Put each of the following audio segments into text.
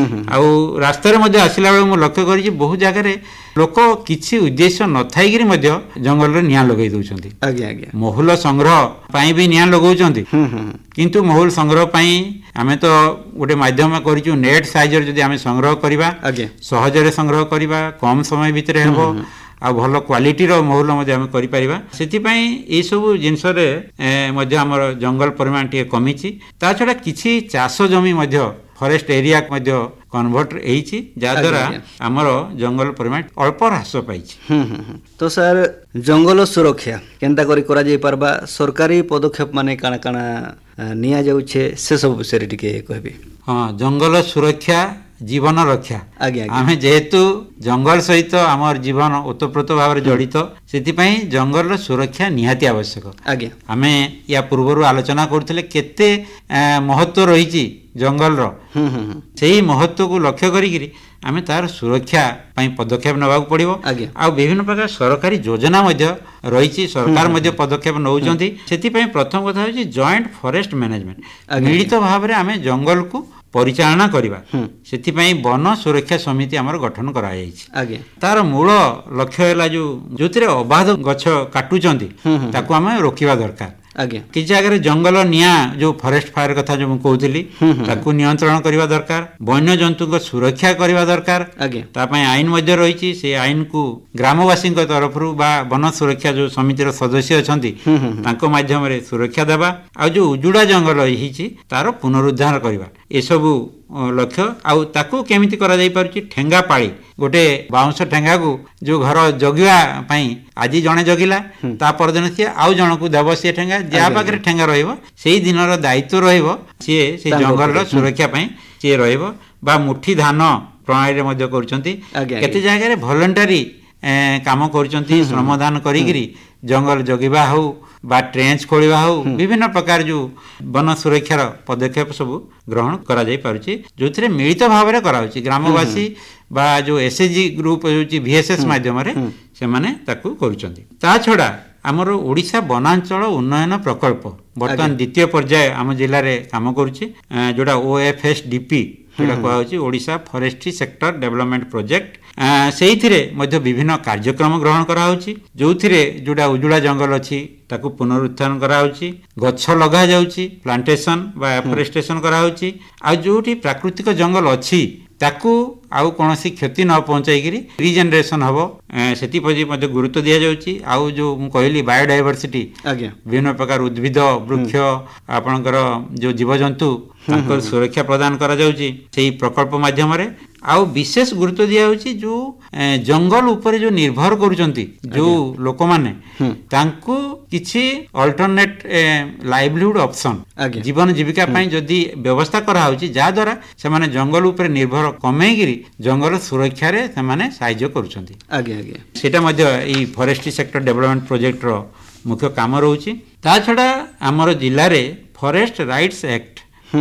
ଆଉ ରାସ୍ତାରେ ମଧ୍ୟ ଆସିଲା ବେଳେ ମୁଁ ଲକ୍ଷ୍ୟ କରିଛି ବହୁ ଜାଗାରେ ଲୋକ କିଛି ଉଦ୍ଦେଶ୍ୟ ନଥାଇକିରି ମଧ୍ୟ ଜଙ୍ଗଲରେ ନିଆଁ ଲଗାଇ ଦେଉଛନ୍ତି। ମହୁଲ ସଂଗ୍ରହ ପାଇଁ ବି ନିଆଁ ଲଗାଉଛନ୍ତି, କିନ୍ତୁ ମହୁଲ ସଂଗ୍ରହ ପାଇଁ ଆମେ ତ ଗୋଟେ ମାଧ୍ୟମ କରିଛୁ, ନେଟ୍ ସାହାଯ୍ୟରେ ଯଦି ଆମେ ସଂଗ୍ରହ କରିବା, ସହଜରେ ସଂଗ୍ରହ କରିବା, କମ ସମୟ ଭିତରେ ହେବ, ଆଉ ଭଲ କ୍ୱାଲିଟିର ମହୁଲ ମଧ୍ୟ ଆମେ କରିପାରିବା। ସେଥିପାଇଁ ଏଇସବୁ ଜିନିଷରେ ମଧ୍ୟ ଆମର ଜଙ୍ଗଲ ପରିମାଣ ଟିକେ କମିଛି। ତା ଛଡ଼ା କିଛି ଚାଷ ଜମି ମଧ୍ୟ ଫରେଷ୍ଟ ଏରିଆ ମଧ୍ୟ କନଭର୍ଟ ହେଇଛି, ଯାହାଦ୍ୱାରା ଆମର ଜଙ୍ଗଲ ପରିମାଣ ଅଳ୍ପ ହ୍ରାସ ପାଇଛି। ତ ସାର୍ ଜଙ୍ଗଲ ସୁରକ୍ଷା କେନ୍ତା କରି କରାଯାଇ ପାରବା, ସରକାରୀ ପଦକ୍ଷେପ ମାନେ କାଣା କାଣା ନିଆଯାଉଛେ ସେ ସବୁ ବିଷୟରେ ଟିକେ କହିବେ। ହଁ, ଜଙ୍ଗଲ ସୁରକ୍ଷା ଜୀବନ ରକ୍ଷା। ଆମେ ଯେହେତୁ ଜଙ୍ଗଲ ସହିତ ଆମର ଜୀବନ ଓତପ୍ରୋତ ଭାବରେ ଜଡ଼ିତ, ସେଥିପାଇଁ ଜଙ୍ଗଲର ସୁରକ୍ଷା ନିହାତି ଆବଶ୍ୟକ। ଆମେ ୟା ପୂର୍ବରୁ ଆଲୋଚନା କରୁଥିଲେ କେତେ ମହତ୍ଵ ରହିଛି ଜଙ୍ଗଲର, ସେହି ମହତ୍ଵକୁ ଲକ୍ଷ୍ୟ କରିକିରି ଆମେ ତାର ସୁରକ୍ଷା ପାଇଁ ପଦକ୍ଷେପ ନେବାକୁ ପଡ଼ିବ। ଆଉ ବିଭିନ୍ନ ପ୍ରକାର ସରକାରୀ ଯୋଜନା ମଧ୍ୟ ରହିଛି, ସରକାର ମଧ୍ୟ ପଦକ୍ଷେପ ନେଉଛନ୍ତି। ସେଥିପାଇଁ ପ୍ରଥମ କଥା ହେଉଛି ଜଏଣ୍ଟ ଫରେଷ୍ଟ ମ୍ୟାନେଜମେଣ୍ଟ, ମିଳିତ ଭାବରେ ଆମେ ଜଙ୍ଗଲକୁ ପରିଚାଳନା କରିବା। ସେଥିପାଇଁ ବନ ସୁରକ୍ଷା ସମିତି ଆମର ଗଠନ କରାଯାଇଛି। ତାର ମୂଳ ଲକ୍ଷ୍ୟ ହେଲା ଯୋଉଥିରେ ଅବାଧ ଗଛ କାଟୁଛନ୍ତି ତାକୁ ଆମେ ରୋକିବା ଦରକାର। କିଛି ଜାଗାରେ ଜଙ୍ଗଲ ନିଆଁ ଯୋଉ ଫରେଷ୍ଟ ଫାୟାର କଥା ଯୋଉ ମୁଁ କହୁଥିଲି ତାକୁ ନିୟନ୍ତ୍ରଣ କରିବା ଦରକାର, ବନ୍ୟଜନ୍ତୁଙ୍କ ସୁରକ୍ଷା କରିବା ଦରକାର। ତା ପାଇଁ ଆଇନ ମଧ୍ୟ ରହିଛି, ସେ ଆଇନକୁ ଗ୍ରାମବାସୀଙ୍କ ତରଫରୁ ବା ବନ ସୁରକ୍ଷା ଯୋଉ ସମିତିର ସଦସ୍ୟ ଅଛନ୍ତି ତାଙ୍କ ମାଧ୍ୟମରେ ସୁରକ୍ଷା ଦେବା। ଆଉ ଯୋଉ ଉଜୁଡା ଜଙ୍ଗଲ ହେଇଛି ତାର ପୁନରୁଦ୍ଧାର କରିବା, ଏସବୁ ଲକ୍ଷ୍ୟ। ଆଉ ତାକୁ କେମିତି କରାଯାଇ ପାରୁଛି, ଠେଙ୍ଗା ପାଳି, ଗୋଟେ ବାଉଁଶ ଠେଙ୍ଗାକୁ ଯୋଉ ଘର ଜଗିବା ପାଇଁ ଆଜି ଜଣେ ଜଗିଲା, ତା ପରଦିନ ସିଏ ଆଉ ଜଣକୁ ଦେବ ସେ ଠେଙ୍ଗା, ଯାହା ପାଖରେ ଠେଙ୍ଗା ରହିବ ସେଇ ଦିନର ଦାୟିତ୍ୱ ରହିବ, ସିଏ ସେଇ ଜଙ୍ଗଲର ସୁରକ୍ଷା ପାଇଁ ସିଏ ରହିବ। ବା ମୁଠି ଧାନ ପ୍ରଣାଳୀରେ ମଧ୍ୟ କରୁଛନ୍ତି, କେତେ ଜାଗାରେ ଭଲେଣ୍ଟାରୀ କାମ କରୁଛନ୍ତି, ଶ୍ରମଦାନ କରିକିରି ଜଙ୍ଗଲ ଜଗିବା ହଉ ବା ଟ୍ରେଞ୍ଚ ଖୋଳିବା ହଉ, ବିଭିନ୍ନ ପ୍ରକାର ଯୋଉ ବନ ସୁରକ୍ଷାର ପଦକ୍ଷେପ ସବୁ ଗ୍ରହଣ କରାଯାଇ ପାରୁଛି, ଯୋଉଥିରେ ମିଳିତ ଭାବରେ କରାଯାଉଛି। ଗ୍ରାମବାସୀ ବା ଯୋଉ ଏସଏଚଜି ଗ୍ରୁପ ହେଉଛି ଭିଏସଏସ୍ ମାଧ୍ୟମରେ ସେମାନେ ତାକୁ କରୁଛନ୍ତି। ତା ଛଡ଼ା ଆମର ଓଡ଼ିଶା ବନାଞ୍ଚଳ ଉନ୍ନୟନ ପ୍ରକଳ୍ପ ବର୍ତ୍ତମାନ ଦ୍ୱିତୀୟ ପର୍ଯ୍ୟାୟ ଆମ ଜିଲ୍ଲାରେ କାମ କରୁଛି, ଯୋଉଟା OFSDP ଯୋଉଟା କୁହାଯାଉଛି, Odisha forestry sector development project. ସେଇଥିରେ ମଧ୍ୟ ବିଭିନ୍ନ କାର୍ଯ୍ୟକ୍ରମ ଗ୍ରହଣ କରାହେଉଛି, ଯୋଉଥିରେ ଯୋଉଟା ଉଜୁଡା ଜଙ୍ଗଲ ଅଛି ତାକୁ ପୁନରୁତ୍ଥାନ କରାହେଉଛି, ଗଛ ଲଗାଯାଉଛି, ପ୍ଲାଣ୍ଟେସନ ବା ଏଫରେଷ୍ଟେସନ କରାହେଉଛି। ଆଉ ଯୋଉଠି ପ୍ରାକୃତିକ ଜଙ୍ଗଲ ଅଛି ତାକୁ ଆଉ କୌଣସି କ୍ଷତି ନ ପହଞ୍ଚାଇକିରି ରିଜେନେରେସନ ହେବ, ସେଥିପ୍ରତି ମଧ୍ୟ ଗୁରୁତ୍ୱ ଦିଆଯାଉଛି। ଆଉ ଯୋଉ ମୁଁ କହିଲି ବାୟୋଡାଇଭର୍ସିଟି, ବିଭିନ୍ନ ପ୍ରକାର ଉଦ୍ଭିଦ ବୃକ୍ଷ, ଆପଣଙ୍କର ଯୋଉ ଜୀବଜନ୍ତୁ ତାଙ୍କର ସୁରକ୍ଷା ପ୍ରଦାନ କରାଯାଉଛି ସେଇ ପ୍ରକଳ୍ପ ମାଧ୍ୟମରେ। ଆଉ ବିଶେଷ ଗୁରୁତ୍ୱ ଦିଆଯାଉଛି ଯୋଉ ଜଙ୍ଗଲ ଉପରେ ଯୋଉ ନିର୍ଭର କରୁଛନ୍ତି ଯୋଉ ଲୋକମାନେ, ତାଙ୍କୁ କିଛି ଅଲ୍ଟରନେଟ୍ ଲାଇଭଲିହୁଡ୍ ଅପସନ୍, ଜୀବନ ଜୀବିକା ପାଇଁ ଯଦି ବ୍ୟବସ୍ଥା କରାହେଉଛି, ଯାହାଦ୍ୱାରା ସେମାନେ ଜଙ୍ଗଲ ଉପରେ ନିର୍ଭର କମେଇକିରି ଜଙ୍ଗଲ ସୁରକ୍ଷାରେ ସେମାନେ ସାହାଯ୍ୟ କରୁଛନ୍ତି। ସେଇଟା ମଧ୍ୟ ଏଇ ଫରେଷ୍ଟ୍ରି ସେକ୍ଟର ଡେଭଲପମେଣ୍ଟ ପ୍ରୋଜେକ୍ଟର ମୁଖ୍ୟ କାମ ରହୁଛି। ତା ଛଡ଼ା ଆମର ଜିଲ୍ଲାରେ ଫରେଷ୍ଟ ରାଇଟ୍ସ ଆକ୍ଟ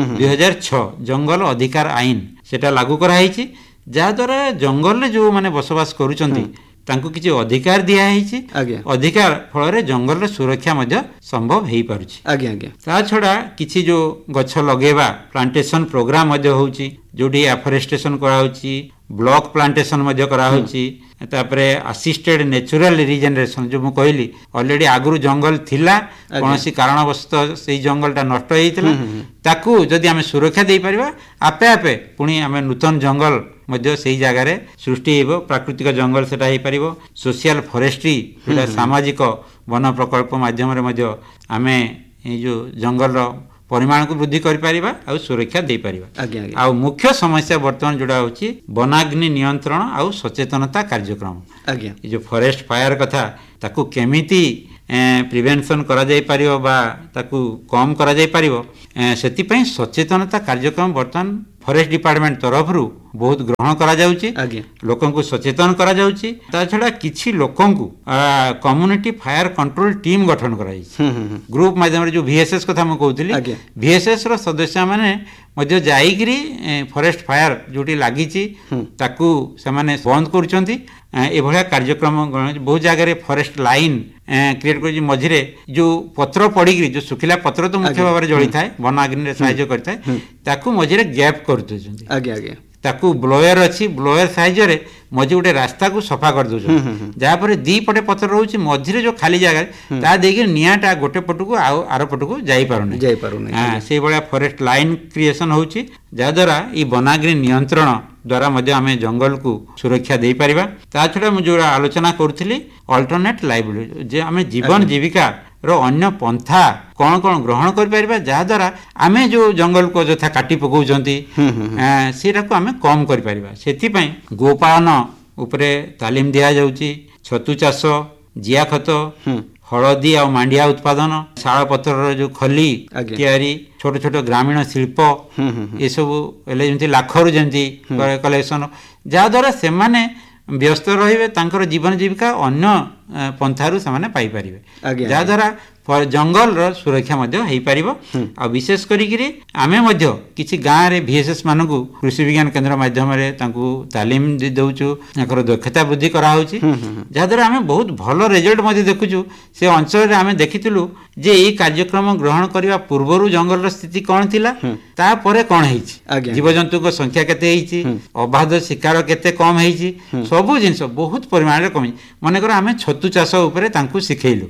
2006 ଜଙ୍ଗଲ ଅଧିକାର ଆଇନ ସେଟା ଲାଗୁ କରାଯାଇଛି, ଯାହାଦ୍ୱାରା ଜଙ୍ଗଲରେ ଯୋଉମାନେ ବସବାସ କରୁଛନ୍ତି ତାଙ୍କୁ କିଛି ଅଧିକାର ଦିଆହେଇଛି। ଅଧିକାର ଫଳରେ ଜଙ୍ଗଲର ସୁରକ୍ଷା ମଧ୍ୟ ସମ୍ଭବ ହେଇପାରୁଛି। ତା ଛଡ଼ା କିଛି ଯୋଉ ଗଛ ଲଗେଇବା ପ୍ଲାଣ୍ଟେସନ ପ୍ରୋଗ୍ରାମ ମଧ୍ୟ ହେଉଛି, ଯୋଉଠି ଆଫରେଷ୍ଟେସନ କରାହେଉଛି, ବ୍ଲକ ପ୍ଲାଣ୍ଟେସନ ମଧ୍ୟ କରାହେଉଛି। ତାପରେ ଆସିଷ୍ଟେଡ ନ୍ୟାଚୁରାଲ ରିଜେନେରେସନ, ଯୋଉ ମୁଁ କହିଲି ଅଲରେଡି ଆଗରୁ ଜଙ୍ଗଲ ଥିଲା, କୌଣସି କାରଣବଶତଃ ସେଇ ଜଙ୍ଗଲଟା ନଷ୍ଟ ହେଇଥିଲା, ତାକୁ ଯଦି ଆମେ ସୁରକ୍ଷା ଦେଇପାରିବା, ଆପେ ଆପେ ପୁଣି ଆମେ ନୂତନ ଜଙ୍ଗଲ ମଧ୍ୟ ସେଇ ଜାଗାରେ ସୃଷ୍ଟି ହେବ, ପ୍ରାକୃତିକ ଜଙ୍ଗଲ ସେଟା ହେଇପାରିବ। ସୋସିଆଲ ଫରେଷ୍ଟ୍ରି, ଯୋଉଟା ସାମାଜିକ ବନ ପ୍ରକଳ୍ପ ମାଧ୍ୟମରେ ମଧ୍ୟ ଆମେ ଏଇ ଯୋଉ ଜଙ୍ଗଲର ପରିମାଣକୁ ବୃଦ୍ଧି କରିପାରିବା ଆଉ ସୁରକ୍ଷା ଦେଇପାରିବା। ଆଉ ମୁଖ୍ୟ ସମସ୍ୟା ବର୍ତ୍ତମାନ ଯୋଉଟା ହେଉଛି ବନାଗ୍ନି ନିୟନ୍ତ୍ରଣ ଆଉ ସଚେତନତା କାର୍ଯ୍ୟକ୍ରମ। ଏ ଯୋଉ ଫରେଷ୍ଟ ଫାୟାର କଥା, ତାକୁ କେମିତି ପ୍ରିଭେନ୍ସନ୍ କରାଯାଇପାରିବ ବା ତାକୁ କମ୍ କରାଯାଇପାରିବ, ସେଥିପାଇଁ ସଚେତନତା କାର୍ଯ୍ୟକ୍ରମ ବର୍ତ୍ତମାନ ଫରେଷ୍ଟ ଡିପାର୍ଟମେଣ୍ଟ ତରଫରୁ ବହୁତ ଗ୍ରହଣ କରାଯାଉଛି, ଲୋକଙ୍କୁ ସଚେତନ କରାଯାଉଛି। ତା ଛଡ଼ା କିଛି ଲୋକଙ୍କୁ କମ୍ୟୁନିଟି ଫାୟାର କଣ୍ଟ୍ରୋଲ ଟିମ୍ ଗଠନ କରାଯାଇଛି ଗ୍ରୁପ ମାଧ୍ୟମରେ। ଯୋଉ ଭିଏସଏସ୍ କଥା ମୁଁ କହୁଥିଲି, ଭିଏସଏସ୍ ର ସଦସ୍ୟମାନେ ମଧ୍ୟ ଯାଇକିରି ଫରେଷ୍ଟ ଫାୟାର ଯୋଉଠି ଲାଗିଛି ତାକୁ ସେମାନେ ବନ୍ଦ କରୁଛନ୍ତି। ଏଭଳିଆ କାର୍ଯ୍ୟକ୍ରମ ବହୁତ ଜାଗାରେ ଫରେଷ୍ଟ ଲାଇନ୍ କ୍ରିଏଟ୍ କରିଛି, ମଝିରେ ଯୋଉ ପତ୍ର ପଡ଼ିକିରି, ଯୋଉ ଶୁଖିଲା ପତ୍ର ତ ମୁଖ୍ୟ ଭାବରେ ଜଳିଥାଏ, ବନ ଅଗ୍ନିରେ ସାହାଯ୍ୟ କରିଥାଏ, ତାକୁ ମଝିରେ ଗ୍ୟାପ୍ କରିଦେଉଛନ୍ତି। ତାକୁ ବ୍ଲୋୟର ଅଛି, ବ୍ଲୋୟର ସାହାଯ୍ୟରେ ମଝି ଗୋଟେ ରାସ୍ତାକୁ ସଫା କରିଦେଉଛନ୍ତି, ଯାହାପରେ ଦି ପଟେ ପତ୍ର ରହୁଛି, ମଝିରେ ଯୋଉ ଖାଲି ଜାଗା ତା ଦେଇକି ନିଆଁଟା ଗୋଟେ ପଟକୁ ଆଉ ଆର ପଟକୁ ଯାଇପାରୁନି। ସେଇଭଳିଆ ଫରେଷ୍ଟ ଲାଇନ କ୍ରିଏସନ ହଉଛି, ଯାହାଦ୍ୱାରା ଏଇ ବନାଗ୍ନି ନିୟନ୍ତ୍ରଣ ଦ୍ୱାରା ମଧ୍ୟ ଆମେ ଜଙ୍ଗଲକୁ ସୁରକ୍ଷା ଦେଇପାରିବା। ତା ଛଡ଼ା ମୁଁ ଯୋଉଟା ଆଲୋଚନା କରୁଥିଲି ଅଲ୍ଟରନେଟ୍ ଲାଇଭଲିହୁଡ୍, ଯେ ଆମେ ଜୀବନ ଜୀବିକା ର ଅନ୍ୟ ପନ୍ଥା କ'ଣ କ'ଣ ଗ୍ରହଣ କରିପାରିବା, ଯାହାଦ୍ୱାରା ଆମେ ଯୋଉ ଜଙ୍ଗଲକୁ ଯଥା କାଟି ପକାଉଛନ୍ତି ସେଇଟାକୁ ଆମେ କମ୍ କରିପାରିବା। ସେଥିପାଇଁ ଗୋପାଳନ ଉପରେ ତାଲିମ ଦିଆଯାଉଛି, ଛତୁ ଚାଷ, ଜିଆ ଖତ, ହଳଦୀ ଆଉ ମାଣ୍ଡିଆ ଉତ୍ପାଦନ, ଶାଳ ପତ୍ରର ଯୋଉ ଖଲି ତିଆରି, ଛୋଟ ଛୋଟ ଗ୍ରାମୀଣ ଶିଳ୍ପ ଏସବୁ ହେଲେ ଯେମିତି ଲାଖରୁ ଯେମିତି କଲେକ୍ସନ, ଯାହାଦ୍ୱାରା ସେମାନେ ବ୍ୟସ୍ତ ରହିବେ, ତାଙ୍କର ଜୀବନ ଜୀବିକା ଅନ୍ୟ ପନ୍ଥାରୁ ସେମାନେ ପାଇପାରିବେ, ଯାହାଦ୍ୱାରା ଜଙ୍ଗଲର ସୁରକ୍ଷା ମଧ୍ୟ ହେଇପାରିବ। ଆଉ ବିଶେଷ କରିକିରି ଆମେ ମଧ୍ୟ କିଛି ଗାଁରେ VSS ମାନଙ୍କୁ କୃଷି ବିଜ୍ଞାନ କେନ୍ଦ୍ର ମାଧ୍ୟମରେ ତାଙ୍କୁ ତାଲିମ ଦେଉଛୁ, ତାଙ୍କର ଦକ୍ଷତା ବୃଦ୍ଧି କରାହେଉଛି, ଯାହାଦ୍ୱାରା ଆମେ ବହୁତ ଭଲ ରେଜଲ୍ଟ ମଧ୍ୟ ଦେଖୁଛୁ। ସେ ଅଞ୍ଚଳରେ ଆମେ ଦେଖିଥିଲୁ ଯେ ଏଇ କାର୍ଯ୍ୟକ୍ରମ ଗ୍ରହଣ କରିବା ପୂର୍ବରୁ ଜଙ୍ଗଲର ସ୍ଥିତି କ'ଣ ଥିଲା, ତାପରେ କ'ଣ ହେଇଛି, ଜୀବଜନ୍ତୁଙ୍କ ସଂଖ୍ୟା କେତେ ହେଇଛି, ଅବାଧ ଶିକାର କେତେ କମ୍ ହେଇଛି, ସବୁ ଜିନିଷ ବହୁତ ପରିମାଣରେ କମିଛି। ମନେକର ଆମେ ଛତୁ ଚାଷ ଉପରେ ତାଙ୍କୁ ଶିଖେଇଲୁ,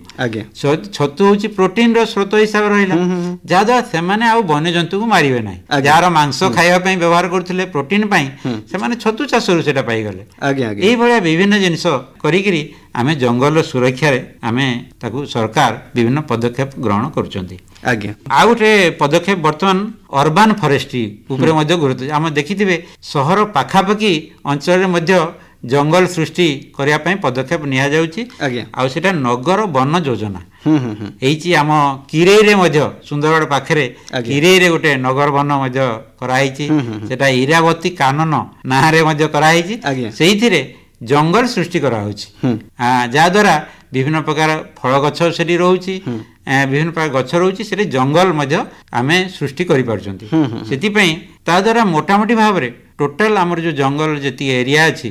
ଛତୁ ହଉଛି ପ୍ରୋଟିନର ସ୍ରୋତ ହିସାବରେ ରହିଲା, ଯାହାଦ୍ୱାରା ସେମାନେ ଆଉ ବନ୍ୟଜନ୍ତୁଙ୍କୁ ମାରିବେ ନାହିଁ। ଯାହାର ମାଂସ ଖାଇବା ପାଇଁ ବ୍ୟବହାର କରୁଥିଲେ ପ୍ରୋଟିନ ପାଇଁ, ସେମାନେ ଛତୁ ଚାଷରୁ ସେଟା ପାଇଗଲେ। ଏଇଭଳିଆ ବିଭିନ୍ନ ଜିନିଷ କରିକିରି ଆମେ ଜଙ୍ଗଲର ସୁରକ୍ଷାରେ ଆମେ ତାକୁ ସରକାର ବିଭିନ୍ନ ପଦକ୍ଷେପ ଗ୍ରହଣ କରୁଛନ୍ତି। ଆଉ ଗୋଟେ ପଦକ୍ଷେପ ବର୍ତ୍ତମାନ ଅର୍ବାନ ଫରେଷ୍ଟ୍ରି ଉପରେ ମଧ୍ୟ ଗୁରୁତ୍ୱ, ଆମେ ଦେଖିଥିବେ ସହର ପାଖାପାଖି ଅଞ୍ଚଳରେ ମଧ୍ୟ ଜଙ୍ଗଲ ସୃଷ୍ଟି କରିବା ପାଇଁ ପଦକ୍ଷେପ ନିଆଯାଉଛି। ଆଉ ସେଟା ନଗର ବନ ଯୋଜନା ହେଇଛି, ଆମ କିରେଇରେ ମଧ୍ୟ ସୁନ୍ଦରଗଡ଼ ପାଖରେ କିରେଇରେ ଗୋଟେ ନଗର ବନ ମଧ୍ୟ କରାହେଇଛି, ସେଟା ଇରାବତୀ କାନନ ନାଁରେ ମଧ୍ୟ କରାହେଇଛି। ସେଇଥିରେ ଜଙ୍ଗଲ ସୃଷ୍ଟି କରାହଉଛି, ଯାହାଦ୍ୱାରା ବିଭିନ୍ନ ପ୍ରକାର ଫଳ ଗଛ ସେଠି ରହୁଛି, ବିଭିନ୍ନ ପ୍ରକାର ଗଛ ରହୁଛି, ସେଠି ଜଙ୍ଗଲ ମଧ୍ୟ ଆମେ ସୃଷ୍ଟି କରିପାରୁଛନ୍ତି। ସେଥିପାଇଁ ତା ଦ୍ୱାରା ମୋଟାମୋଟି ଭାବରେ ଟୋଟାଲ ଆମର ଯୋଉ ଜଙ୍ଗଲ ଯେତିକି ଏରିଆ ଅଛି,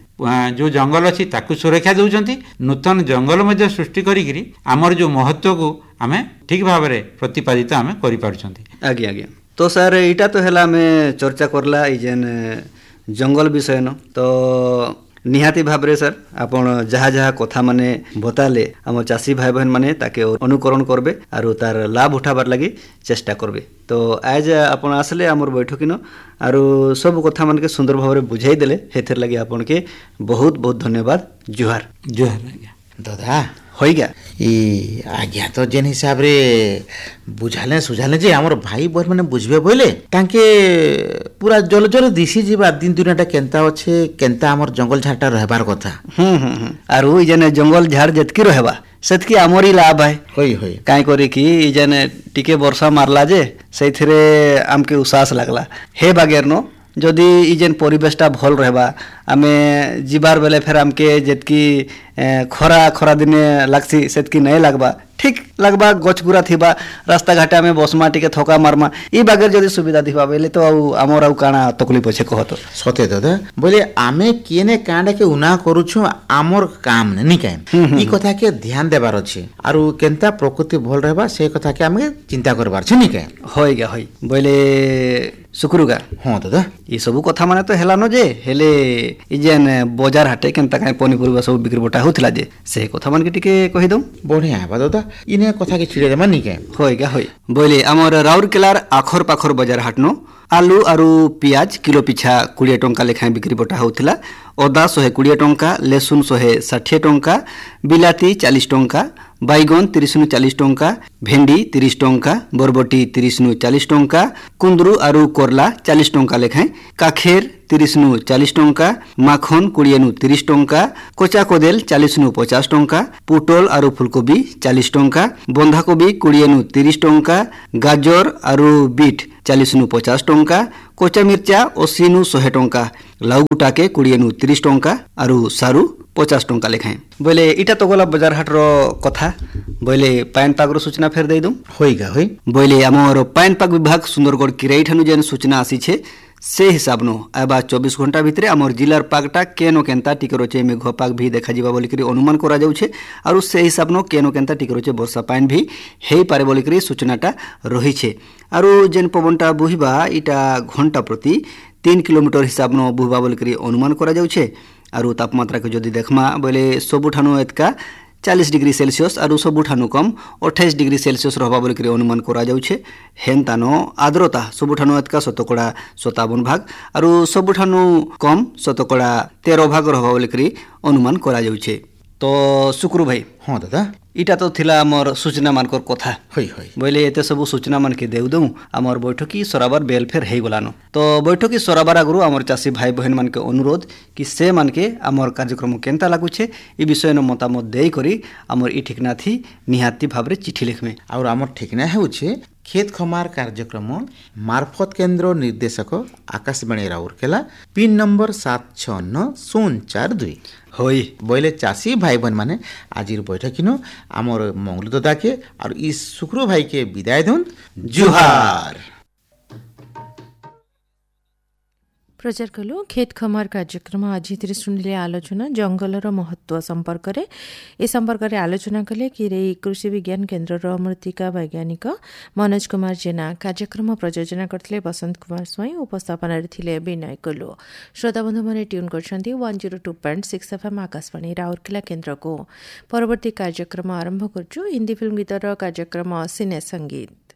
ଯୋଉ ଜଙ୍ଗଲ ଅଛି ତାକୁ ସୁରକ୍ଷା ଦେଉଛନ୍ତି, ନୂତନ ଜଙ୍ଗଲ ମଧ୍ୟ ସୃଷ୍ଟି କରିକିରି ଆମର ଯୋଉ ମହତ୍ୱକୁ ଆମେ ଠିକ ଭାବରେ ପ୍ରତିପାଦିତ ଆମେ କରିପାରୁଛନ୍ତି। ତ ସାର୍ ଏଇଟା ତ ହେଲା ଆମେ ଚର୍ଚ୍ଚା କରଲା ଏଇ ଯେନ୍ ଜଙ୍ଗଲ ବିଷୟ ନ, ତ ନିହାତି ଭାବରେ ସାର୍ ଆପଣ ଯାହା ଯାହା କଥା ମାନେ ବତାଲେ ଆମ ଚାଷୀ ଭାଇ ବହନ ମାନେ ତାକେ ଅନୁକରଣ করবে আর তার লাভ উঠাবার লাগি চেষ্টা করবে। তো আজ আপন আসলে আমার বৈঠকিন আর সব কথা মানকে সুন্দর ভাবে বুঝাই দেলে হেথের লাগি আপনাকে বহুত বহুত ধন্যবাদ। জুহার। জুহার আজ্ঞা। দাদা হইগা ই আজ্ঞା তো যেন হিসাবে বুঝালে সুঝালে যে আমার ভাই বোন মানে বুঝবে বলে তাকে পুরা জল জল দিশি যা দিন দুনিয়াটা কেনতা অছে কেনতা আমার জঙ্গল ঝাড়টা রহবার কথা। আর ওই যেনে জঙ্গল ঝাড় যেতকি রহবা সেতকি আমরি লাভ হয়। হই হই কাই করে কি ই যেনে টিকে বর্ষা মারলা যে সেইথিরে আমকে উসাস লাগলা হে বাগের ন যদি ই যেন পরিবেশটা ভাল রহবা আমি যাবার বেলে ফের আমকে যেতকি খরা খরা দিনে লাগছি সেতকি নাই লাগবা ঠিক লাগবা গছগুড়া থিবা রাস্তা ঘাটে আমি বসমা টিকে থকা মারমা ই বাগের যদি সুবিধা থিবা বেলে তো আমার আউ কাଣା তকলিফ আছে কহতো। সতে দাদা বলে আমি কেনে কাঁটাকে উনা করুছু আমর কাম নি কাই ই কথাকে ধ্যান দেবার আছে আর কেনতা প্রকৃতি ভাল রহবা সেই কথাকে আমি চিন্তা করবার আছে নি কাই। হই গা হই বলে শুক্রুগা। হ্যাঁ দাদা এই সবু কথা মানে তো হেলানো যে হেলে ই যেন বজার হাটে কেনতা কাই পনিপরিবা সব বিক্রি বটা হউতলা যে সেই কথা মানকে টিকে কহি দઉં। বঢ়িয়া হেবা দাদা ইনে কথাকে ছিড়ে দেবা নি কাই। হই গা হই বলে আমার রাউরকেলার আখর পাখর বজার হাটনো আলু আরু পিঁয়াজ কিলো পিছা 20 টঙ্কা লেখায় বিক্রি বটা হউতলা, অদা 120 টঙ্কা, লেসুন 160 টঙ্কা, বিলাতি 40 টঙ্কা, বাইগন 30-40 টঙ্কা, ভেন্ডি 30 টঙ্কা, বরবটি 30-40 টঙ্কা, কুন্দরু আরু করলা 40 টঙ্কা লেখায়, কাখের 30-40 টঙ্কা, মাখন 20-30 টঙ্কা, কোচা কোদেল 40-50 টঙ্কা, পুটল আরু ফুলকোবি 40 টঙ্কা, বন্ধাকোবি 20-30 টঙ্কা, গাজর আরু বিট 40-50 টঙ্কা, কোচা মির্চা 80-100 টঙ্কা, লাউগুটাকে 20-30 টঙ্কা আরু সারু 50 টঙ্কা লেখায়। বলে এটা তো গলা বাজার হাটর কথা বলে পাইনপাগর সূচনা ফের দেই দઉં। হই গা হই বলে আমার পাইনপাগ বিভাগ সুন্দরগড় কিরাই ঠানু যেন সূচনা আসিছে সে হিসাব নো এবা 24 ঘন্টা ভিতরে আমার জিলার পাগটা কেন কেনতা টিকে রয়েছে মেঘ পাগ ভি দেখা যাবা বলিকি অনুমান করা যাচ্ছে আর সে হিসাব নো কেন কেনতা টিকে রয়েছে বর্ষা পাইন ভি হেই পারে বলিকি সূচনাটা রহিছে। আর যেন পবনটা বহিবা এটা ঘন্টা প্রতি 3 किलोमीटर हिसाब न बुहबा बोलकरी अनुमान करा जाउछे। आरु तापमात्रा के जदि देखमा बोले सबुठानु एतका 40 डिग्री सेल्सियस आरु सबुठानु कम 28 डिग्री सेल्सियस रहबा बोलकरी अनुमान करा जाउछे। हेनतानो आर्द्रता सबुठानु एतका 57% भाग आरु सबुठानु कम 13% रहबा बोलकरी अनुमान करा जाउछे। तो शुक्र भाई हाँ दादा इटा तो थिला हमर सूचना मानकर कथा होई होई बोले एते सब सूचना मान के देउ दऊ हमर बैठकी सराबार बेलफेयर हे गलानो। तो बैठकी सराबार आगु हमर चासी भाई बहन मान के अनुरोध कि से मान के हमर कार्यक्रम केनता लागुछे ई विषय न मतामत देई करी हमर ई ठिकना थी निहाती भाबरे चिठी लिखमे। और हमर ठिकना हेउछे खेत खमार कार्यक्रम मार्फत केंद्र निर्देशक आकाशवाणी राउरकेला पिन नंबर 769042 होई बोले चासी भाई बहन माने आजिर बैठकिनो आमर मंगलू दादा के और इस शुक्र भाई के विदाय दून जुहार। प्रचार कलु खेत खमार कार्यक्रम आज शुणिले आलोचना जंगलर महत्व संपर्क में ए संपर्क में आलोचना कले कि कृषि विज्ञान केन्द्र मृत्तिका वैज्ञानिक मनोज कुमार जेना कार्यक्रम प्रयोजना करथिले बसंत कुमार स्वाई उपस्थापन थिले विनय कलु। श्रोता बंधु माने ट्यून करछन्ती 102.6 एफएम आकाशवाणी राउरकेला केन्द्र को। परवर्ती कार्यक्रम आरंभ करछु हिंदी फिल्म गीतर कार्यक्रम सिने संगीत।